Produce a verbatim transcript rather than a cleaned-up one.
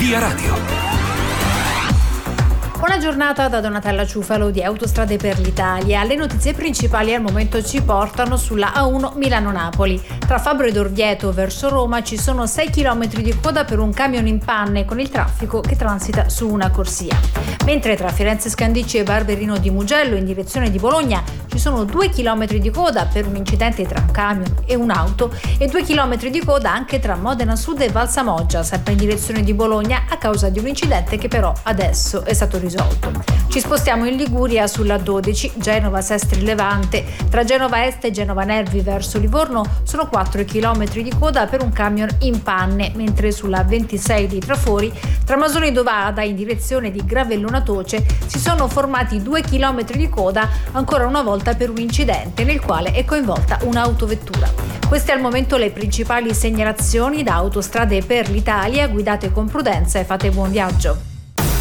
Via Radio. Buona giornata da Donatella Ciufalo di Autostrade per l'Italia. Le notizie principali al momento ci portano sulla A uno Milano-Napoli. Tra Fabbro ed Orvieto verso Roma ci sono sei chilometri di coda per un camion in panne con il traffico che transita su una corsia. Mentre tra Firenze Scandicci e Barberino di Mugello in direzione di Bologna ci sono due chilometri di coda per un incidente tra un camion e un'auto e due chilometri di coda anche tra Modena Sud e Valsamoggia, sempre in direzione di Bologna, a causa di un incidente che però adesso è stato risolto. Ci spostiamo in Liguria sulla dodici Genova-Sestri Levante. Tra Genova Est e Genova Nervi verso Livorno sono quattro chilometri di coda per un camion in panne, mentre sulla ventisei di Trafori tra Masone Dovada in direzione di Gravellona Toce si sono formati due chilometri di coda ancora una volta per un incidente nel quale è coinvolta un'autovettura. Queste al momento le principali segnalazioni da Autostrade per l'Italia. Guidate con prudenza e fate buon viaggio.